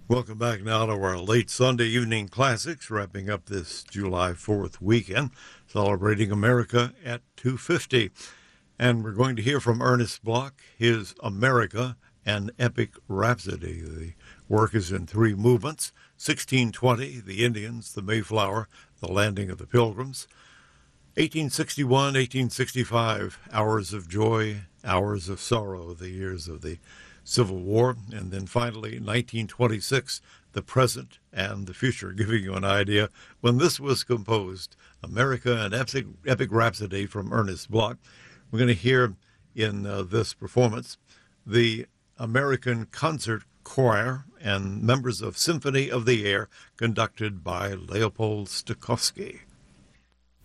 Welcome back now to our late Sunday evening classics, wrapping up this July 4th weekend, celebrating America at 250. And we're going to hear from Ernest Bloch, his America, an Epic Rhapsody. The work is in three movements: 1620, the Indians, the Mayflower, the landing of the Pilgrims; 1861, 1865, hours of joy, hours of sorrow, the years of the Civil War; and then finally 1926, the present and the future, giving you an idea when this was composed. America, an epic rhapsody from Ernest Bloch. We're going to hear in this performance the American Concert Choir and members of Symphony of the Air, conducted by Leopold Stokowski.